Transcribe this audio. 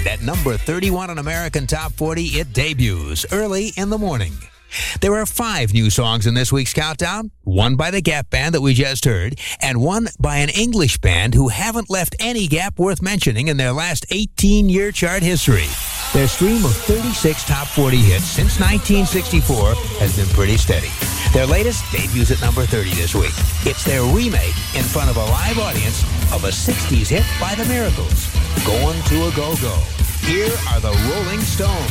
And at number 31 on American Top 40, it debuts early in the morning. There are 5 new songs in this week's countdown, one by the Gap Band that we just heard, and one by an English band who haven't left any gap worth mentioning in their last 18-year chart history. Their stream of 36 top 40 hits since 1964 has been pretty steady. Their latest debuts at number 30 this week. It's their remake in front of a live audience of a 60s hit by The Miracles, Going to a Go-Go. Here are the Rolling Stones.